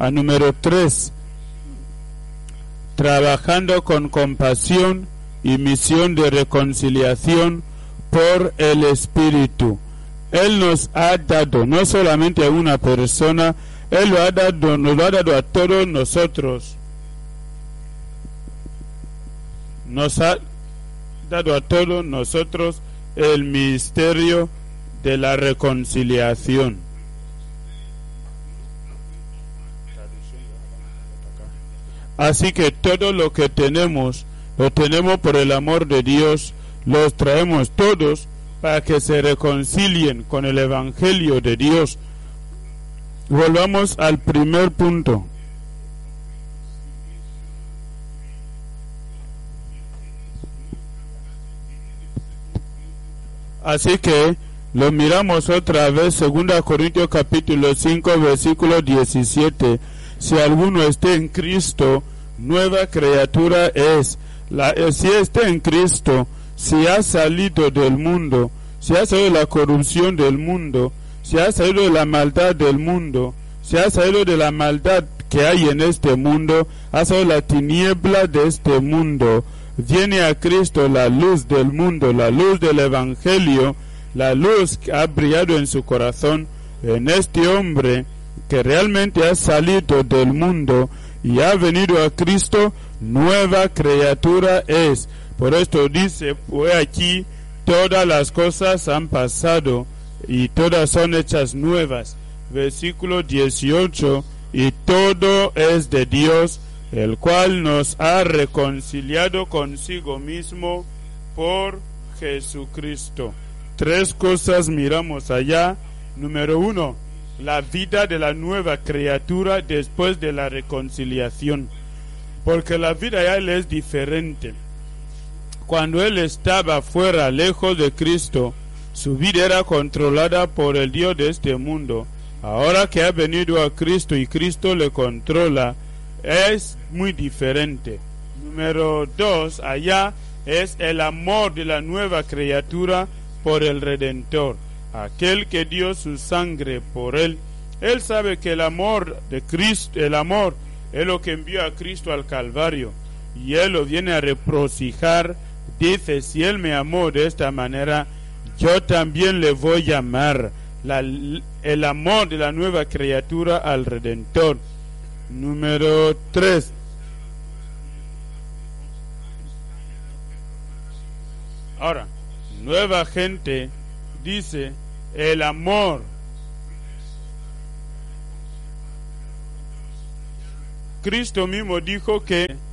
número 3, trabajando con compasión y misión de reconciliación por el Espíritu. Él nos ha dado, no solamente a una persona, Él nos lo ha dado a todos nosotros. Nos ha dado a todos nosotros el misterio de la reconciliación. Así que todo lo que tenemos, lo tenemos por el amor de Dios, los traemos todos para que se reconcilien con el Evangelio de Dios. Volvamos al primer punto. Así que lo miramos otra vez, 2 Corintios capítulo 5, versículo 17. Si alguno esté en Cristo, nueva criatura es. Si está en Cristo, si ha salido del mundo, si ha salido de la corrupción del mundo, si ha salido de la maldad del mundo, si ha salido de la maldad que hay en este mundo, ha salido de la tiniebla de este mundo, viene a Cristo, la luz del mundo, la luz del Evangelio, la luz que ha brillado en su corazón, en este hombre que realmente ha salido del mundo y ha venido a Cristo, nueva criatura es. Por esto dice, pues aquí todas las cosas han pasado y todas son hechas nuevas. Versículo 18, y todo es de Dios, el cual nos ha reconciliado consigo mismo por Jesucristo. 3 cosas miramos allá. Número 1, la vida de la nueva criatura después de la reconciliación. Porque la vida de él es diferente. Cuando él estaba fuera, lejos de Cristo, su vida era controlada por el Dios de este mundo. Ahora que ha venido a Cristo y Cristo le controla, es muy diferente. Número 2, allá es el amor de la nueva criatura por el Redentor, aquel que dio su sangre por él. Él sabe que el amor de Cristo, el amor es lo que envió a Cristo al Calvario, y él lo viene a reprocijar. Dice, si él me amó de esta manera, yo también le voy a amar. El amor de la nueva criatura al Redentor. Número 3. Ahora, nueva gente, dice, el amor. Cristo mismo dijo que